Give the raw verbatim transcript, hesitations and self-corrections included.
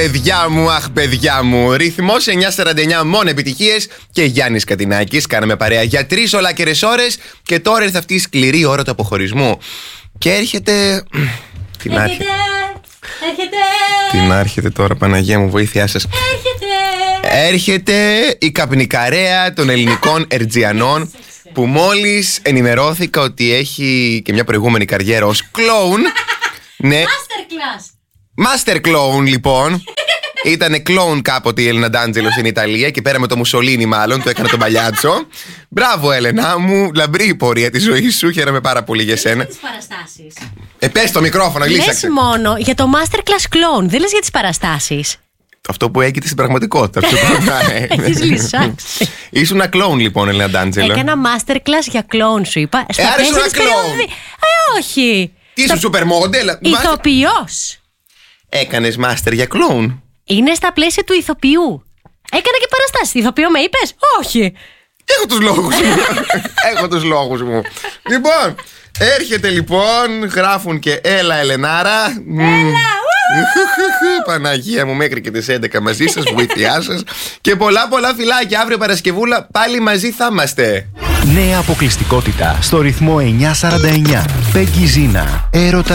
παιδιά μου, αχ παιδιά μου. Ρυθμός εννιά σαράντα εννιά, μόνο επιτυχίες. Και Γιάννης Κατινάκης. Κάναμε παρέα για τρεις ολάκερες ώρες. Και τώρα ήρθε αυτή η σκληρή ώρα του αποχωρισμού. Και έρχεται. Την έρχεται, άρχεται. έρχεται. Την άρχεται τώρα, Παναγία μου, βοήθειά σας. Έρχεται. Έρχεται η καπνικαρέα των ελληνικών ερτζιανών, που μόλις ενημερώθηκα ότι έχει και μια προηγούμενη καριέρα ως κλόουν. Ναι. Masterclass. Master Clown, λοιπόν. Ήτανε κλόουν κάποτε η Έλληνα Ντάντζελο στην Ιταλία, και πέρα με το Μουσολίνι, μάλλον, το έκανε τον Παλιάτσο. Μπράβο, Έλενα μου, λαμπρή η πορεία της ζωής σου. Χαίρομαι πάρα πολύ για σένα. Τις παραστάσεις. Ε, πες το μικρόφωνο, γλύσαξε. Λες μόνο για το Masterclass Clown, δεν λες για τις παραστάσεις. Αυτό που έγινε στην πραγματικότητα. Έχεις λυσάξει. Ήσουν ένα κλόουν, λοιπόν, Έλληνα Ντάντζελο. Έκανα Masterclass για κλόουν, σου είπα. Ε, άρα ήσουν ένα κλόουν. Ε, όχι. Τι ήσουν, σούπερ μόντελ. Ηθοποιός. Έκανες μάστερ για κλόουν. Είναι στα πλαίσια του ηθοποιού. Έκανα και παραστάσεις. Ηθοποιό με είπες? Όχι. Έχω τους λόγους μου. Έχω τους λόγους μου. Λοιπόν, έρχεται λοιπόν, γράφουν και έλα Ελενάρα. Έλα. Παναγία μου, μέχρι και τις έντεκα μαζί σας, βοήθειά σας. Και πολλά πολλά φιλάκια. Αύριο Παρασκευούλα πάλι μαζί θα είμαστε. Νέα αποκλειστικότητα στο ρυθμό εννιά σαράντα εννιά. Πέγγι Ζίνα. Έρωτα